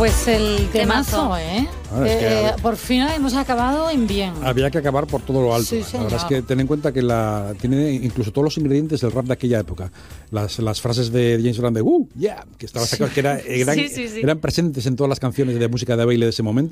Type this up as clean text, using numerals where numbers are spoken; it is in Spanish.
Pues el temazo, ¿eh? Ahora es que por fin hemos acabado en bien. Había que acabar por todo lo alto. Sí, la verdad es que ten en cuenta que tiene incluso todos los ingredientes del rap de aquella época. Las frases de James Brown de yeah, que estaba sacado, que eran presentes en todas las canciones de música de baile de ese momento.